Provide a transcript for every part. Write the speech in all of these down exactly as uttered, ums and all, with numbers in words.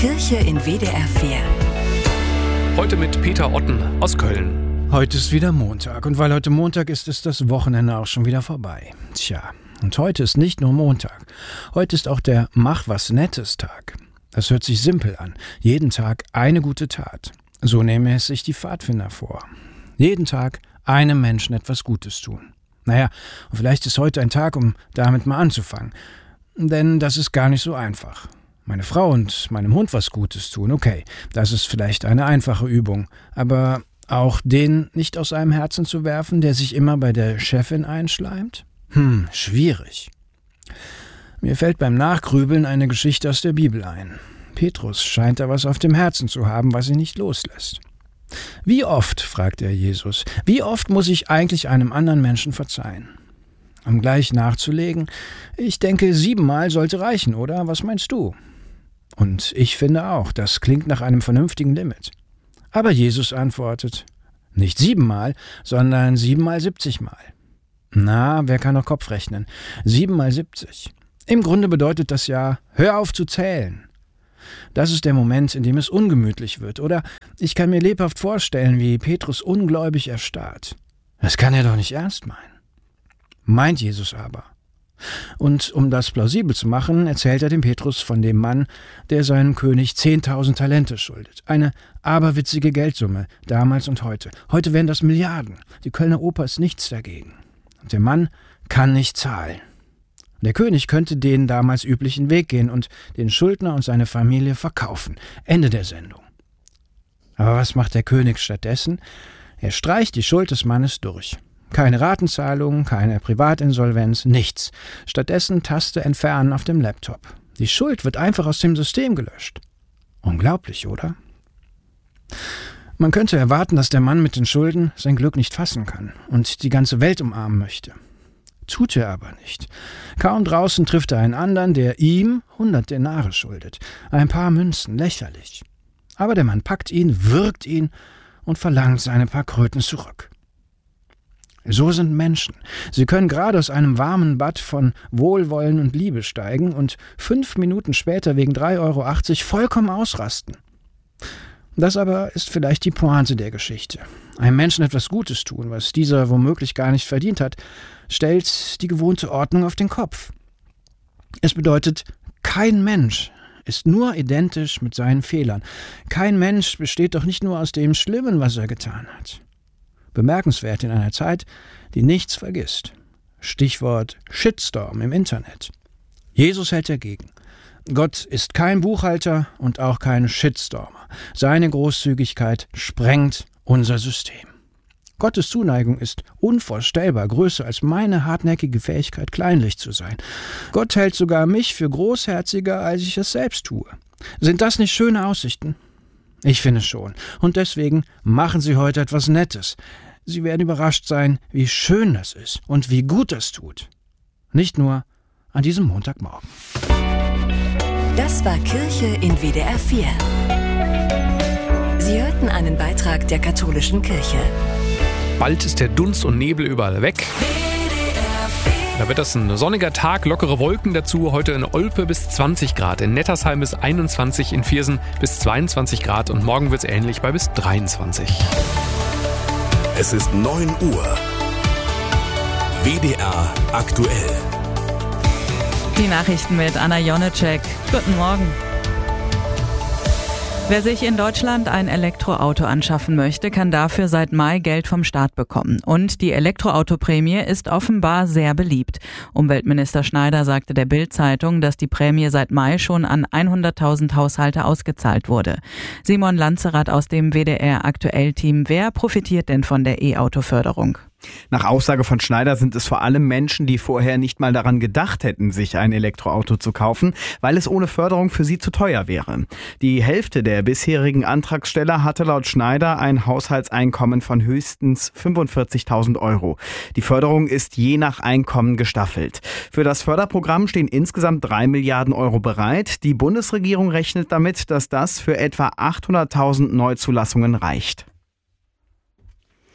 Kirche in W D R vier. Heute mit Peter Otten aus Köln. Heute ist wieder Montag und weil heute Montag ist, ist das Wochenende auch schon wieder vorbei. Tja, und heute ist nicht nur Montag. Heute ist auch der Mach-was-Nettes-Tag. Das hört sich simpel an. Jeden Tag eine gute Tat. So nehmen es sich die Pfadfinder vor. Jeden Tag einem Menschen etwas Gutes tun. Naja, und vielleicht ist heute ein Tag, um damit mal anzufangen. Denn das ist gar nicht so einfach. Meine Frau und meinem Hund was Gutes tun, okay, das ist vielleicht eine einfache Übung. Aber auch den nicht aus einem Herzen zu werfen, der sich immer bei der Chefin einschleimt? Hm, schwierig. Mir fällt beim Nachgrübeln eine Geschichte aus der Bibel ein. Petrus scheint da was auf dem Herzen zu haben, was ihn nicht loslässt. Wie oft, fragt er Jesus, wie oft muss ich eigentlich einem anderen Menschen verzeihen? Um gleich nachzulegen, ich denke, siebenmal sollte reichen, oder? Was meinst du? Und ich finde auch, das klingt nach einem vernünftigen Limit. Aber Jesus antwortet, nicht siebenmal, sondern siebenmal siebzigmal. Na, wer kann noch Kopf rechnen? Siebenmal siebzig. Im Grunde bedeutet das ja, hör auf zu zählen. Das ist der Moment, in dem es ungemütlich wird, oder? Ich kann mir lebhaft vorstellen, wie Petrus ungläubig erstarrt. Das kann er doch nicht ernst meinen. Meint Jesus aber. Und um das plausibel zu machen, erzählt er dem Petrus von dem Mann, der seinem König zehntausend Talente schuldet. Eine aberwitzige Geldsumme, damals und heute. Heute wären das Milliarden. Die Kölner Oper ist nichts dagegen. Und der Mann kann nicht zahlen. Der König könnte den damals üblichen Weg gehen und den Schuldner und seine Familie verkaufen. Ende der Sendung. Aber was macht der König stattdessen? Er streicht die Schuld des Mannes durch. Keine Ratenzahlung, keine Privatinsolvenz, nichts. Stattdessen Taste entfernen auf dem Laptop. Die Schuld wird einfach aus dem System gelöscht. Unglaublich, oder? Man könnte erwarten, dass der Mann mit den Schulden sein Glück nicht fassen kann und die ganze Welt umarmen möchte. Tut er aber nicht. Kaum draußen trifft er einen anderen, der ihm hundert Denare schuldet. Ein paar Münzen, lächerlich. Aber der Mann packt ihn, würgt ihn und verlangt seine paar Kröten zurück. So sind Menschen. Sie können gerade aus einem warmen Bad von Wohlwollen und Liebe steigen und fünf Minuten später wegen drei Euro achtzig vollkommen ausrasten. Das aber ist vielleicht die Pointe der Geschichte. Einem Menschen etwas Gutes tun, was dieser womöglich gar nicht verdient hat, stellt die gewohnte Ordnung auf den Kopf. Es bedeutet, kein Mensch ist nur identisch mit seinen Fehlern. Kein Mensch besteht doch nicht nur aus dem Schlimmen, was er getan hat. Bemerkenswert in einer Zeit, die nichts vergisst. Stichwort Shitstorm im Internet. Jesus hält dagegen. Gott ist kein Buchhalter und auch kein Shitstormer. Seine Großzügigkeit sprengt unser System. Gottes Zuneigung ist unvorstellbar größer als meine hartnäckige Fähigkeit, kleinlich zu sein. Gott hält sogar mich für großherziger, als ich es selbst tue. Sind das nicht schöne Aussichten? Ich finde schon. Und deswegen machen Sie heute etwas Nettes. Sie werden überrascht sein, wie schön das ist und wie gut das tut. Nicht nur an diesem Montagmorgen. Das war Kirche in W D R vier. Sie hörten einen Beitrag der katholischen Kirche. Bald ist der Dunst und Nebel überall weg. Da wird das ein sonniger Tag, lockere Wolken dazu. Heute in Olpe bis zwanzig Grad, in Nettersheim bis einundzwanzig, in Viersen bis zweiundzwanzig Grad und morgen wird es ähnlich bei bis dreiundzwanzig. Es ist neun Uhr. W D R aktuell. Die Nachrichten mit Anna Jonecek. Guten Morgen. Wer sich in Deutschland ein Elektroauto anschaffen möchte, kann dafür seit Mai Geld vom Staat bekommen. Und die Elektroautoprämie ist offenbar sehr beliebt. Umweltminister Schneider sagte der Bild-Zeitung, dass die Prämie seit Mai schon an hunderttausend Haushalte ausgezahlt wurde. Simon Lanzerath aus dem W D R-Aktuell-Team. Wer profitiert denn von der E-Auto-Förderung? Nach Aussage von Schneider sind es vor allem Menschen, die vorher nicht mal daran gedacht hätten, sich ein Elektroauto zu kaufen, weil es ohne Förderung für sie zu teuer wäre. Die Hälfte der bisherigen Antragsteller hatte laut Schneider ein Haushaltseinkommen von höchstens fünfundvierzigtausend Euro. Die Förderung ist je nach Einkommen gestaffelt. Für das Förderprogramm stehen insgesamt drei Milliarden Euro bereit. Die Bundesregierung rechnet damit, dass das für etwa achthunderttausend Neuzulassungen reicht.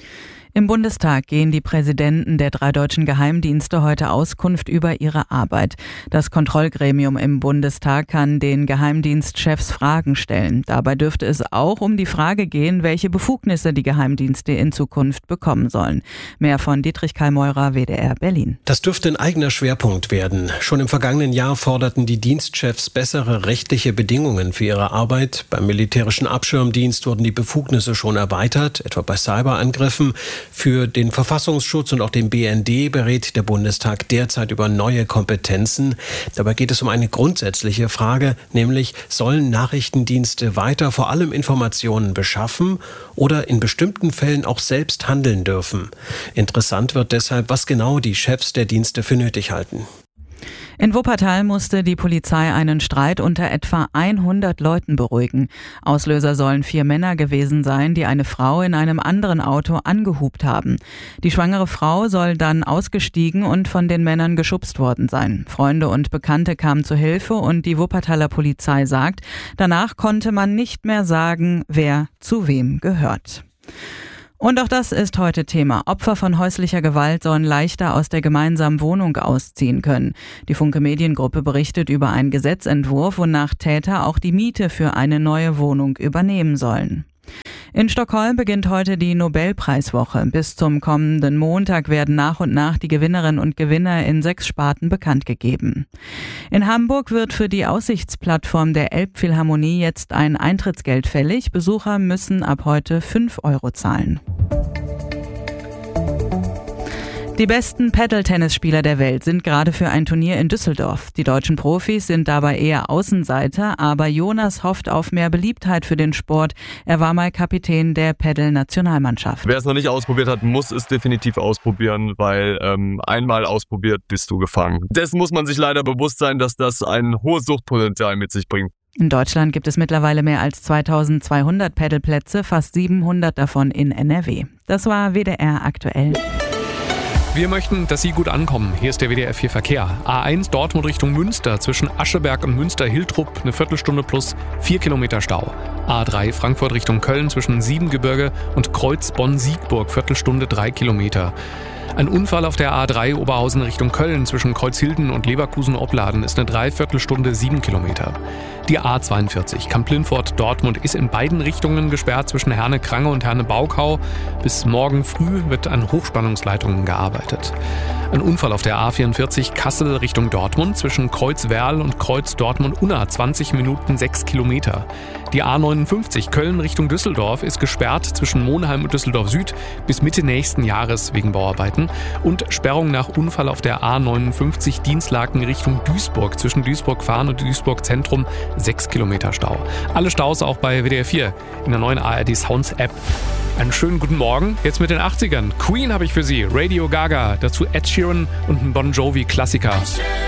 Im Bundestag gehen die Präsidenten der drei deutschen Geheimdienste heute Auskunft über ihre Arbeit. Das Kontrollgremium im Bundestag kann den Geheimdienstchefs Fragen stellen. Dabei dürfte es auch um die Frage gehen, welche Befugnisse die Geheimdienste in Zukunft bekommen sollen. Mehr von Dietrich Kallmeurer, W D R Berlin. Das dürfte ein eigener Schwerpunkt werden. Schon im vergangenen Jahr forderten die Dienstchefs bessere rechtliche Bedingungen für ihre Arbeit. Beim militärischen Abschirmdienst wurden die Befugnisse schon erweitert, etwa bei Cyberangriffen. Für den Verfassungsschutz und auch den B N D berät der Bundestag derzeit über neue Kompetenzen. Dabei geht es um eine grundsätzliche Frage, nämlich sollen Nachrichtendienste weiter vor allem Informationen beschaffen oder in bestimmten Fällen auch selbst handeln dürfen? Interessant wird deshalb, was genau die Chefs der Dienste für nötig halten. In Wuppertal musste die Polizei einen Streit unter etwa hundert Leuten beruhigen. Auslöser sollen vier Männer gewesen sein, die eine Frau in einem anderen Auto angehupt haben. Die schwangere Frau soll dann ausgestiegen und von den Männern geschubst worden sein. Freunde und Bekannte kamen zu Hilfe und die Wuppertaler Polizei sagt, danach konnte man nicht mehr sagen, wer zu wem gehört. Und auch das ist heute Thema. Opfer von häuslicher Gewalt sollen leichter aus der gemeinsamen Wohnung ausziehen können. Die Funke Mediengruppe berichtet über einen Gesetzentwurf, wonach Täter auch die Miete für eine neue Wohnung übernehmen sollen. In Stockholm beginnt heute die Nobelpreiswoche. Bis zum kommenden Montag werden nach und nach die Gewinnerinnen und Gewinner in sechs Sparten bekannt gegeben. In Hamburg wird für die Aussichtsplattform der Elbphilharmonie jetzt ein Eintrittsgeld fällig. Besucher müssen ab heute fünf Euro zahlen. Die besten Paddle-Tennisspieler der Welt sind gerade für ein Turnier in Düsseldorf. Die deutschen Profis sind dabei eher Außenseiter, aber Jonas hofft auf mehr Beliebtheit für den Sport. Er war mal Kapitän der Paddle-Nationalmannschaft. Wer es noch nicht ausprobiert hat, muss es definitiv ausprobieren, weil ähm, einmal ausprobiert, bist du gefangen. Dessen muss man sich leider bewusst sein, dass das ein hohes Suchtpotenzial mit sich bringt. In Deutschland gibt es mittlerweile mehr als zweitausendzweihundert Paddleplätze, fast siebenhundert davon in N R W. Das war W D R aktuell. Wir möchten, dass Sie gut ankommen. Hier ist der W D R vier Verkehr. A eins Dortmund Richtung Münster zwischen Ascheberg und Münster-Hiltrup eine Viertelstunde plus vier Kilometer Stau. A drei Frankfurt Richtung Köln zwischen Siebengebirge und Kreuz Bonn-Siegburg Viertelstunde drei Kilometer. Ein Unfall auf der A drei Oberhausen Richtung Köln zwischen Kreuzhilden und Leverkusen-Opladen ist eine Dreiviertelstunde sieben Kilometer. Die A zweiundvierzig Kamp-Lintfort-Dortmund ist in beiden Richtungen gesperrt zwischen Herne-Krange und Herne-Baukau. Bis morgen früh wird an Hochspannungsleitungen gearbeitet. Ein Unfall auf der A vierundvierzig Kassel Richtung Dortmund zwischen Kreuz-Werl und Kreuz-Dortmund-Unna zwanzig Minuten sechs Kilometer. Die A neunundfünfzig Köln Richtung Düsseldorf ist gesperrt zwischen Monheim und Düsseldorf Süd bis Mitte nächsten Jahres wegen Bauarbeiten. Und Sperrung nach Unfall auf der A neunundfünfzig Dienstlaken Richtung Duisburg zwischen Duisburg-Fahren und Duisburg-Zentrum sechs Kilometer Stau. Alle Staus auch bei W D R vier in der neuen A R D Sounds App. Einen schönen guten Morgen, jetzt mit den achtzigern. Queen habe ich für Sie, Radio Gaga, dazu Ed Sheeran und ein Bon Jovi Klassiker.